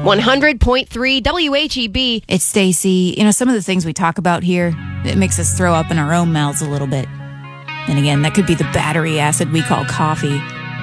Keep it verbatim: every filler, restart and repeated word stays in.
one hundred point three W H E B. It's Stacy. You know, some of the things we talk about here, it makes us throw up in our own mouths a little bit. And again, that could be the battery acid we call coffee.